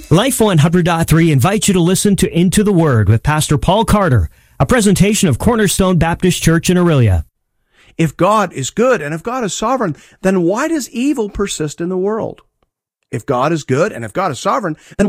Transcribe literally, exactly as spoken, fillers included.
Life one hundred point three invites you to listen to Into the Word with Pastor Paul Carter, a presentation of Cornerstone Baptist Church in Aurelia. If God is good and if God is sovereign, then why does evil persist in the world? If God is good and if God is sovereign, then